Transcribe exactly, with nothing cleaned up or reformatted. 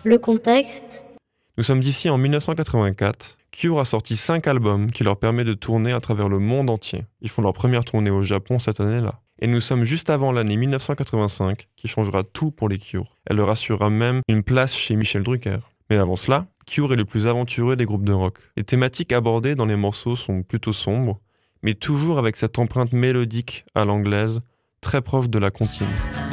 Le contexte. Nous sommes ici en dix-neuf cent quatre-vingt-quatre. Cure a sorti cinq albums qui leur permettent de tourner à travers le monde entier. Ils font leur première tournée au Japon cette année-là. Et nous sommes juste avant l'année dix-neuf cent quatre-vingt-cinq qui changera tout pour les Cure. Elle leur assurera même une place chez Michel Drucker. Mais avant cela, Cure est le plus aventureux des groupes de rock. Les thématiques abordées dans les morceaux sont plutôt sombres, mais toujours avec cette empreinte mélodique à l'anglaise, très proche de la comptine.